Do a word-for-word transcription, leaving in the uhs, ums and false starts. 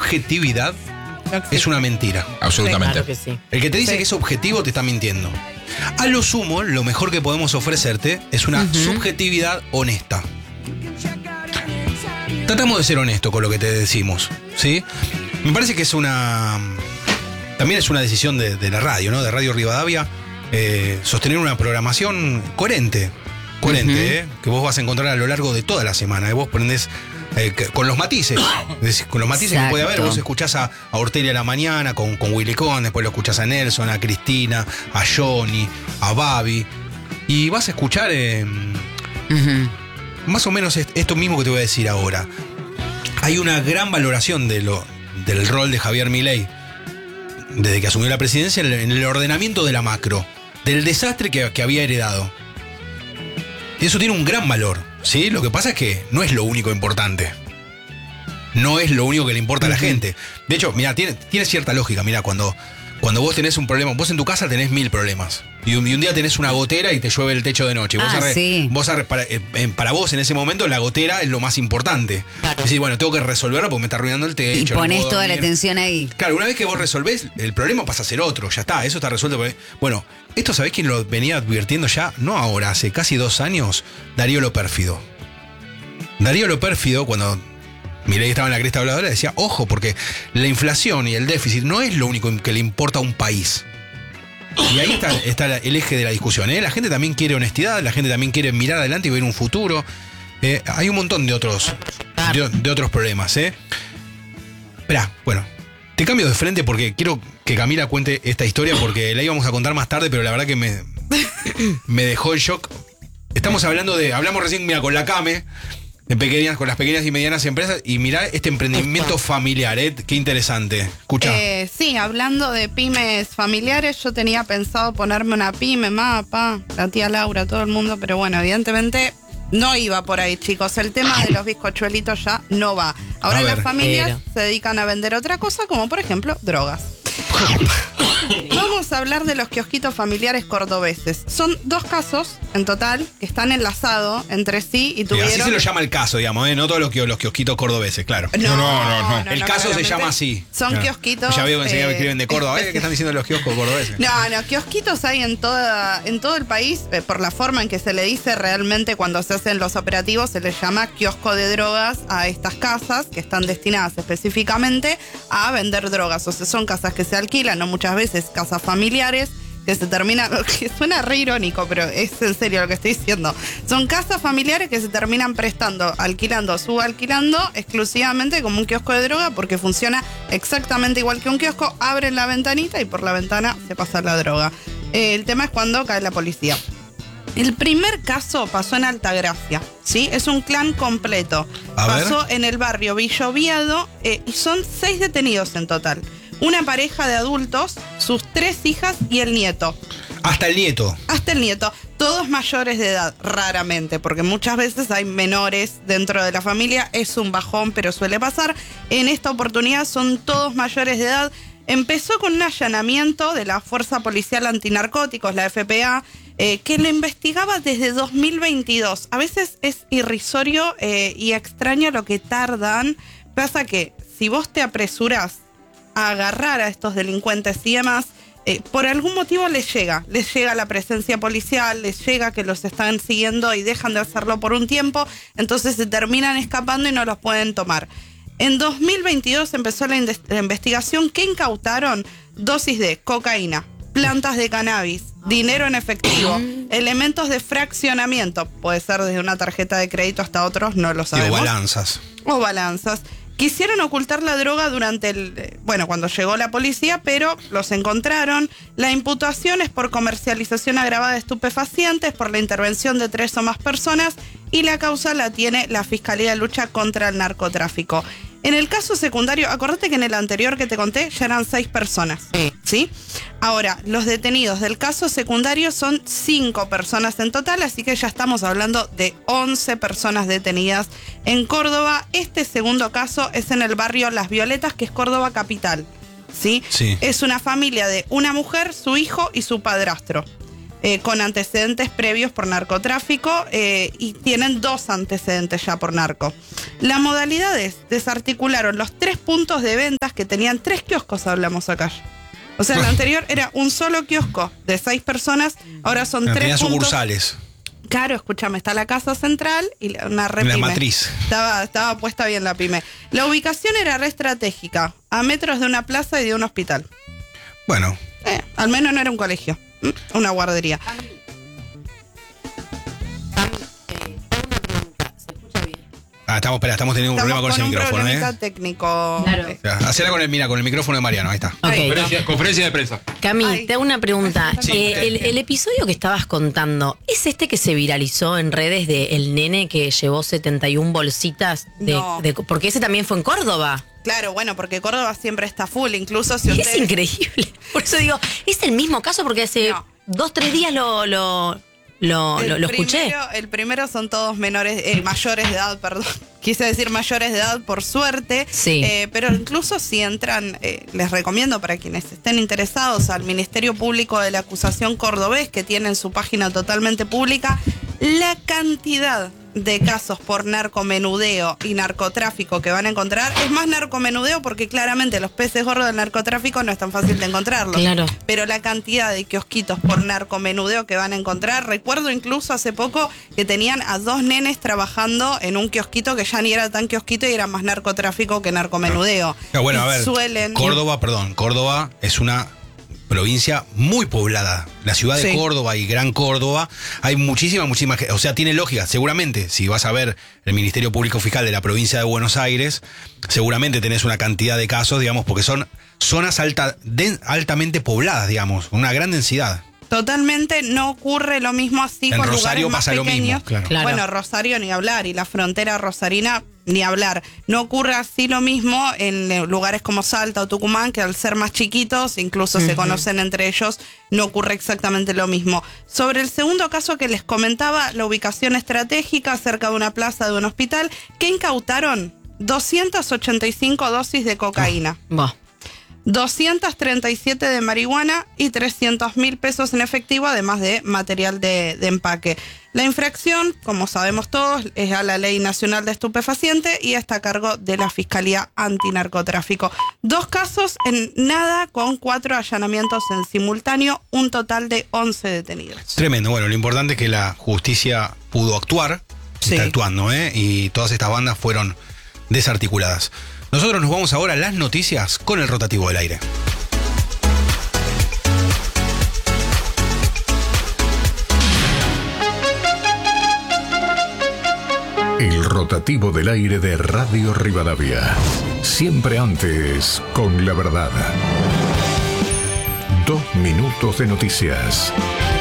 objetividad es una mentira. Absolutamente. Claro que sí. El que te dice Sí. que es objetivo te está mintiendo. A lo sumo, lo mejor que podemos ofrecerte es una uh-huh. subjetividad honesta. Tratamos de ser honestos con lo que te decimos, ¿sí? Me parece que es una... También es una decisión de, de la radio, ¿no? De Radio Rivadavia, eh, sostener una programación coherente. Coherente, uh-huh. ¿eh? Que vos vas a encontrar a lo largo de toda la semana. ¿eh? Vos prendés... Eh, que, con los matices, con los matices Exacto. que puede haber. Vos escuchás a, a Ortelia a la mañana con, con Willy Con, después lo escuchás a Nelson, a Cristina, a Johnny, a Babi. Y vas a escuchar eh, uh-huh. más o menos esto mismo que te voy a decir ahora. Hay una gran valoración de lo, del rol de Javier Milei desde que asumió la presidencia en el ordenamiento de la macro, del desastre que, que había heredado. Y eso tiene un gran valor. ¿Sí? Lo que pasa es que no es lo único importante. No es lo único que le importa a la gente. De hecho, mira, tiene, tiene cierta lógica. Mira, cuando, cuando vos tenés un problema, vos en tu casa tenés mil problemas. Y un, y un día tenés una gotera y te llueve el techo de noche. Vos ah, arre, sí. vos arre, para, eh, para vos en ese momento la gotera es lo más importante. Claro. Decís, bueno, tengo que resolverlo porque me está arruinando el techo. Y ponés no toda dormir. la atención ahí. Claro, una vez que vos resolvés, el problema pasa a ser otro. Ya está, eso está resuelto. Bueno, esto ¿sabés quién lo venía advirtiendo ya? No ahora, hace casi dos años, Darío Lo Pérfido. Darío Lo Pérfido, cuando Milei estaba en la cresta voladora, decía, ojo, porque la inflación y el déficit no es lo único que le importa a un país. Y ahí está, está el eje de la discusión. ¿eh? La gente también quiere honestidad, la gente también quiere mirar adelante y ver un futuro. Eh, hay un montón de otros, de, de otros problemas. ¿eh? Esperá, bueno, te cambio de frente porque quiero que Camila cuente esta historia porque la íbamos a contar más tarde, pero la verdad que me, me dejó en shock. Estamos hablando de, hablamos recién, mira, con la Came, de pequeñas, con las pequeñas y medianas empresas, y mirá este emprendimiento familiar, ¿eh? Qué interesante. Escucha. Eh, sí, hablando de pymes familiares, yo tenía pensado ponerme una pyme, ma, pa, la tía Laura, todo el mundo, pero bueno, evidentemente no iba por ahí, chicos. El tema de los bizcochuelitos ya no va. Ahora las familias pero. se dedican a vender otra cosa, como por ejemplo, drogas. Vamos a hablar de los kiosquitos familiares cordobeses. Son dos casos en total que están enlazados entre sí y tuvieron... Sí, así se lo llama el caso, digamos, ¿eh? No todos los, los kiosquitos cordobeses, claro. No, no, no. no, no el no, caso se llama así. Son claro. kiosquitos... Ya veo que enseguida eh, me escriben de Córdoba. ¿eh? ¿Qué están diciendo los kioscos cordobeses? No, no, kiosquitos hay en, toda, en todo el país. Eh, por la forma en que se le dice realmente cuando se hacen los operativos, se les llama kiosco de drogas a estas casas que están destinadas específicamente a vender drogas. O sea, son casas que se alquilan, no muchas veces casas familiares, que se terminan, que suena re irónico, pero es en serio lo que estoy diciendo. Son casas familiares que se terminan prestando, alquilando, subalquilando exclusivamente como un kiosco de droga porque funciona exactamente igual que un kiosco. Abren la ventanita y por la ventana se pasa la droga. Eh, el tema es cuando cae la policía. El primer caso pasó en Altagracia, ¿sí? Es un clan completo. A pasó ver. en el barrio Villa Oviedo eh, y son seis detenidos en total. Una pareja de adultos, sus tres hijas y el nieto. Hasta el nieto. Hasta el nieto. Todos mayores de edad, raramente, porque muchas veces hay menores dentro de la familia. Es un bajón, pero suele pasar. En esta oportunidad son todos mayores de edad. Empezó con un allanamiento de la Fuerza Policial Antinarcóticos, la F P A, eh, que lo investigaba desde dos mil veintidós. A veces es irrisorio eh, y extraño lo que tardan. Pasa que si vos te apresurás a agarrar a estos delincuentes y demás, eh, por algún motivo les llega, les llega la presencia policial, les llega que los están siguiendo y dejan de hacerlo por un tiempo, entonces se terminan escapando y no los pueden tomar. En dos mil veintidós empezó la, la investigación que incautaron dosis de cocaína, plantas de cannabis, dinero en efectivo, elementos de fraccionamiento, puede ser desde una tarjeta de crédito hasta otros, no lo sabemos. O balanzas. O balanzas. Quisieron ocultar la droga durante el, bueno, cuando llegó la policía, pero los encontraron. La imputación es por comercialización agravada de estupefacientes, por la intervención de tres o más personas, y la causa la tiene la Fiscalía de Lucha contra el Narcotráfico. En el caso secundario, acordate que en el anterior que te conté ya eran seis personas, sí. ¿sí? Ahora, los detenidos del caso secundario son cinco personas en total, así que ya estamos hablando de once personas detenidas en Córdoba. Este segundo caso es en el barrio Las Violetas, que es Córdoba capital, ¿sí? Sí. Es una familia de una mujer, su hijo y su padrastro. eh, con antecedentes previos por narcotráfico eh, y tienen dos antecedentes ya por narco. La modalidad es, desarticularon los tres puntos de ventas que tenían tres kioscos, hablamos acá. O sea, el anterior era un solo kiosco de seis personas, ahora son no, tres tenía puntos. Sucursales. Claro, escúchame, está la casa central y una repyme. La matriz. Estaba, estaba puesta bien la pyme. La ubicación era re estratégica, a metros de una plaza y de un hospital. Bueno. Eh, al menos no era un colegio, una guardería. Ah, estamos, espera, estamos teniendo un Estamos problema con, con ese un micrófono, problemita ¿eh? técnico. Claro. Eh, Hacela con el, mira, con el micrófono de Mariano, ahí está. Ok. Conferencia, conferencia de prensa. Cami, Ay. te hago una pregunta. Sí. Eh, el, el episodio que estabas contando, ¿es este que se viralizó en redes de el nene que llevó setenta y una bolsitas? De, No. de- porque ese también fue en Córdoba. Claro, bueno, porque Córdoba siempre está full, incluso si Y ustedes... es increíble. Por eso digo, ¿es el mismo caso? Porque hace No. dos, tres días lo, lo, lo, El lo- lo escuché. primero- el primero son todos menores, eh, mayores de edad, perdón. Quise decir mayores de edad por suerte. Sí. Eh, pero incluso si entran, eh, les recomiendo para quienes estén interesados al Ministerio Público de la Acusación Cordobés, que tiene en su página totalmente pública, la cantidad de casos por narcomenudeo y narcotráfico que van a encontrar. Es más narcomenudeo porque claramente los peces gordos del narcotráfico no es tan fácil de encontrarlos. Claro. Pero la cantidad de kiosquitos por narcomenudeo que van a encontrar, recuerdo incluso hace poco que tenían a dos nenes trabajando en un kiosquito que ya ni era tan kiosquito y era más narcotráfico que narcomenudeo. Ah, bueno, Y a ver, suelen... Córdoba, perdón, Córdoba es una provincia muy poblada. La ciudad de Sí. Córdoba y Gran Córdoba, hay muchísima, muchísima, ge- o sea, tiene lógica. Seguramente, si vas a ver el Ministerio Público Fiscal de la provincia de Buenos Aires, seguramente tenés una cantidad de casos, digamos, porque son zonas alta, de- altamente pobladas, digamos, con una gran densidad. Totalmente no ocurre lo mismo así En con Rosario lugares más pasa lo mismo, pequeños. claro. Claro. Bueno, Rosario ni hablar y la frontera rosarina ni hablar. No ocurre así lo mismo en eh, lugares como Salta o Tucumán, que al ser más chiquitos, incluso se conocen entre ellos, no ocurre exactamente lo mismo. Sobre el segundo caso que les comentaba, la ubicación estratégica cerca de una plaza de un hospital, que incautaron doscientas ochenta y cinco dosis de cocaína. Buah. doscientas treinta y siete de marihuana y trescientos mil pesos en efectivo, además de material de, de empaque. La infracción, como sabemos todos, es a la Ley Nacional de Estupefacientes y está a cargo de la Fiscalía Antinarcotráfico. Dos casos en nada, con cuatro allanamientos en simultáneo, un total de once detenidos. Tremendo. Bueno, lo importante es que la justicia pudo actuar, Sí. está actuando, ¿eh? Y todas estas bandas fueron desarticuladas. Nosotros nos vamos ahora a las noticias con el rotativo del aire. El rotativo del aire de Radio Rivadavia. Siempre antes con la verdad. Dos minutos de noticias.